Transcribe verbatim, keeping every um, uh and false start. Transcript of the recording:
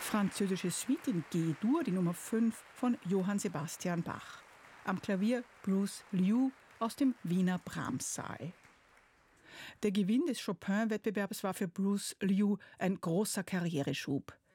französische Suite in G-Dur, die Nummer fünf von Johann Sebastian Bach. Am Klavier Bruce Liu aus dem Wiener Brahms-Saal. Der Gewinn des Chopin-Wettbewerbs war für Bruce Liu ein großer Karriereschub.